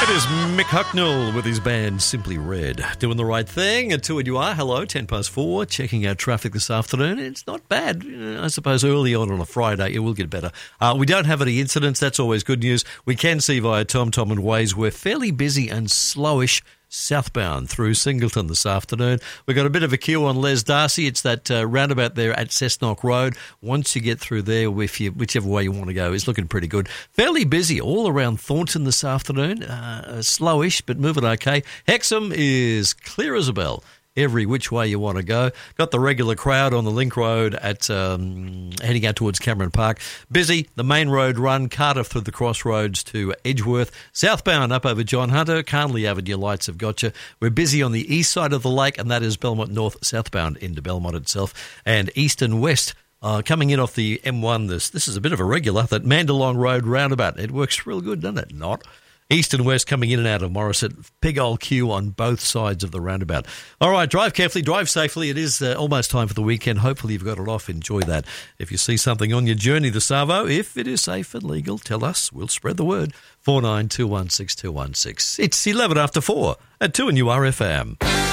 It is Mick Hucknall with his band Simply Red. Doing the right thing. At 2 and you are. Hello, 4:10. Checking out traffic this afternoon. It's not bad. I suppose early on a Friday it will get better. We don't have any incidents. That's always good news. We can see via TomTom and Waze we're fairly busy and slowish southbound through Singleton this afternoon. We've got a bit of a queue on Les Darcy. It's that roundabout there at Cessnock Road. Once you get through there, whichever way you want to go, it's looking pretty good. Fairly busy all around Thornton this afternoon. Slowish, but moving okay. Hexham is clear as a bell. Every which way you want to go. Got the regular crowd on the Link Road at heading out towards Cameron Park. Busy. The main road run, Cardiff through the crossroads to Edgeworth. Southbound up over John Hunter. Carnley Avenue lights have got you. We're busy on the east side of the lake, and that is Belmont North, southbound into Belmont itself. And east and west coming in off the M1. This is a bit of a regular, that Mandalong Road roundabout. It works real good, doesn't it? Not. East and west coming in and out of Morisset. Big old queue on both sides of the roundabout. All right, drive carefully, drive safely. It is almost time for the weekend. Hopefully you've got it off. Enjoy that. If you see something on your journey to Savo, if it is safe and legal, tell us. We'll spread the word. 49216216. It's 11 after 4 at 2 and URFM.